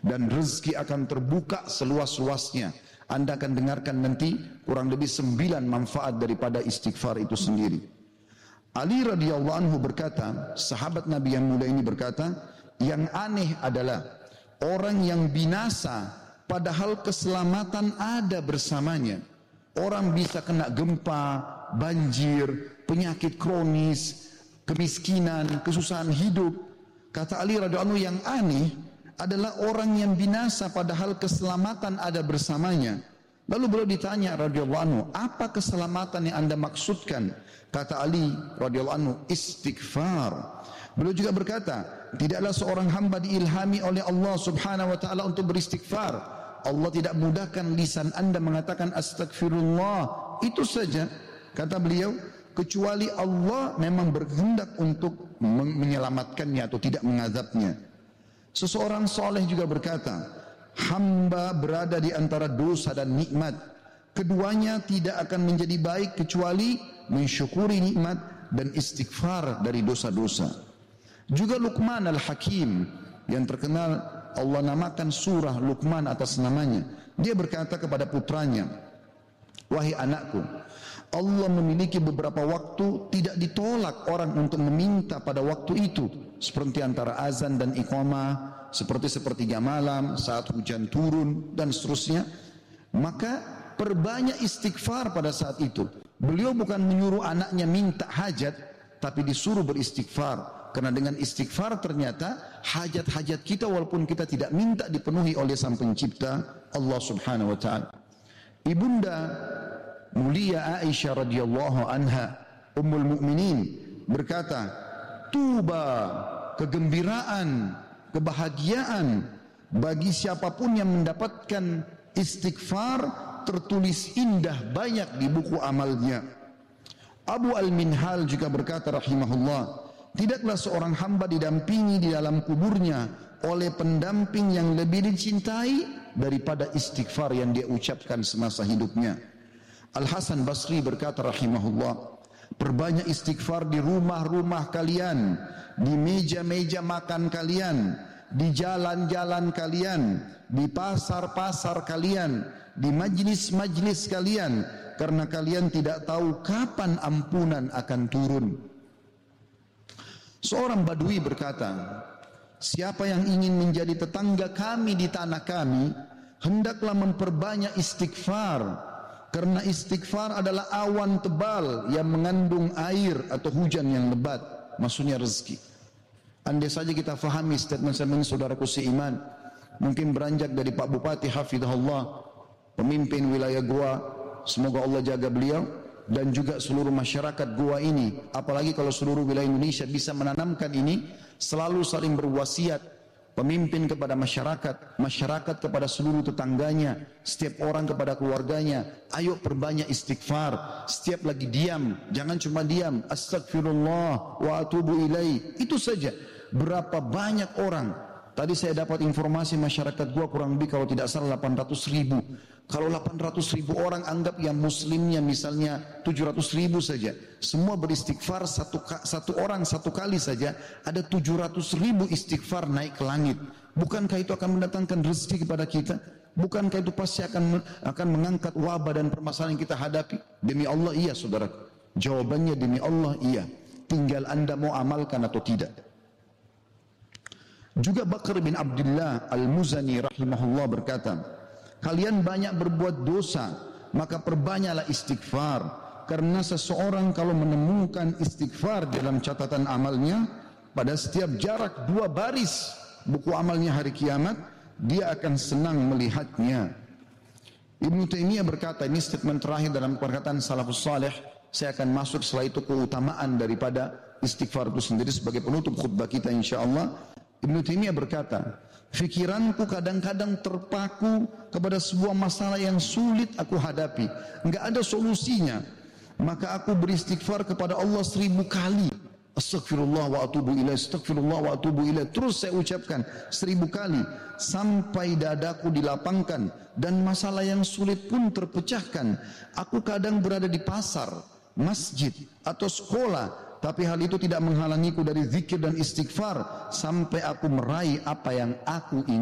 dan rezeki akan terbuka seluas-luasnya. Anda akan dengarkan nanti kurang lebih 9 manfaat daripada istighfar itu sendiri. Ali radhiyallahu anhu berkata, sahabat Nabi yang mulia ini berkata, yang aneh adalah orang yang binasa padahal keselamatan ada bersamanya. Orang bisa kena gempa, banjir, penyakit kronis, kemiskinan, kesusahan hidup. Kata Ali radhiyallahu anhu, yang aneh adalah orang yang binasa padahal keselamatan ada bersamanya. Lalu beliau ditanya radhiyallahu anhu, apa keselamatan yang Anda maksudkan? Kata Ali radhiyallahu anhu, istighfar. Beliau juga berkata, tidaklah seorang hamba diilhami oleh Allah subhanahu wa ta'ala untuk beristighfar. Allah tidak mudahkan lisan Anda mengatakan astagfirullah. Itu saja, kata beliau, kecuali Allah memang berkehendak untuk menyelamatkannya atau tidak mengazabnya. Seseorang soleh juga berkata, hamba berada di antara dosa dan nikmat. Keduanya tidak akan menjadi baik kecuali mensyukuri nikmat dan istighfar dari dosa-dosa. Juga Luqman al-Hakim yang terkenal Allah namakan surah Luqman atas namanya. Dia berkata kepada putranya, wahai anakku, Allah memiliki beberapa waktu tidak ditolak orang untuk meminta pada waktu itu, seperti antara azan dan iqamah, seperti sepertiga malam, saat hujan turun dan seterusnya. Maka perbanyak istighfar pada saat itu. Beliau bukan menyuruh anaknya minta hajat, tapi disuruh beristighfar. Karena dengan istighfar ternyata hajat-hajat kita walaupun kita tidak minta dipenuhi oleh Sang Pencipta Allah Subhanahu wa taala. Ibunda mulia Aisyah radhiyallahu anha, Ummul Mukminin, berkata, tuba, kegembiraan, kebahagiaan bagi siapapun yang mendapatkan istighfar tertulis indah banyak di buku amalnya. Abu Al-Minhal juga berkata rahimahullah, tidaklah seorang hamba didampingi di dalam kuburnya oleh pendamping yang lebih dicintai daripada istighfar yang dia ucapkan semasa hidupnya. Al-Hasan Basri berkata rahimahullah, perbanyak istighfar di rumah-rumah kalian, di meja-meja makan kalian, di jalan-jalan kalian, di pasar-pasar kalian, di majlis-majlis kalian, karena kalian tidak tahu kapan ampunan akan turun. Seorang Badui berkata, siapa yang ingin menjadi tetangga kami di tanah kami, hendaklah memperbanyak istighfar, karena istighfar adalah awan tebal yang mengandung air atau hujan yang lebat, maksudnya rezeki. Andai saja kita fahami statement-statement saudaraku seiman, mungkin beranjak dari Pak Bupati hafizahullah, pemimpin wilayah Goa, semoga Allah jaga beliau, dan juga seluruh masyarakat Goa ini, apalagi kalau seluruh wilayah Indonesia bisa menanamkan ini, selalu saling berwasiat, pemimpin kepada masyarakat, masyarakat kepada seluruh tetangganya, setiap orang kepada keluarganya, ayo perbanyak istighfar. Setiap lagi diam, jangan cuma diam, astagfirullah wa atubu ilaih, itu saja. Berapa banyak orang, tadi saya dapat informasi masyarakat gua kurang lebih kalau tidak salah 800.000. Kalau 800.000 orang anggap yang muslimnya misalnya 700.000 saja, semua beristighfar satu orang satu kali saja, ada 700.000 istighfar naik ke langit. Bukankah itu akan mendatangkan rezeki kepada kita? Bukankah itu pasti akan mengangkat wabah dan permasalahan yang kita hadapi? Demi Allah iya saudara. Jawabannya demi Allah iya. Tinggal Anda mau amalkan atau tidak. Juga Bakar bin Abdullah Al-Muzani rahimahullah berkata, kalian banyak berbuat dosa, maka perbanyaklah istighfar. Karena seseorang kalau menemukan istighfar dalam catatan amalnya, pada setiap jarak 2 baris buku amalnya hari kiamat, dia akan senang melihatnya. Ibnu Taimiyah berkata, ini statement terakhir dalam perkataan salafus saleh, saya akan masuk setelah itu keutamaan daripada istighfar itu sendiri sebagai penutup khutbah kita insyaallah. Ibnu Taimiyah berkata, fikiranku kadang-kadang terpaku kepada sebuah masalah yang sulit aku hadapi, enggak ada solusinya, maka aku beristighfar kepada Allah 1000 kali. Astagfirullah wa atubu ilaih, astagfirullah wa atubu ilaih, terus saya ucapkan 1000 kali sampai dadaku dilapangkan dan masalah yang sulit pun terpecahkan. Aku kadang berada di pasar, masjid atau sekolah, tapi hal itu tidak menghalangiku dari zikir dan istighfar sampai aku meraih apa yang aku inginkan.